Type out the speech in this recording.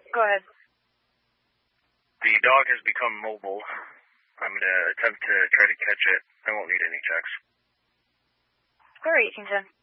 Go ahead. The dog has become mobile. I'm going to attempt to try to catch it. I won't need any checks. All right, Kingston.